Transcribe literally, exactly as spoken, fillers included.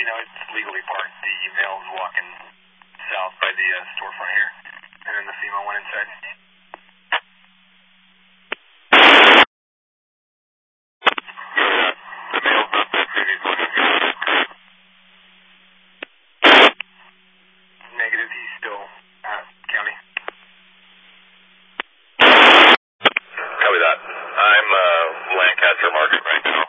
know it's legally parked. The male was walking south by the uh, storefront here, and then the female went inside. The male's not the previous one. Negative, he's still uh, county. Copy that. I'm uh, Lancaster Market right now.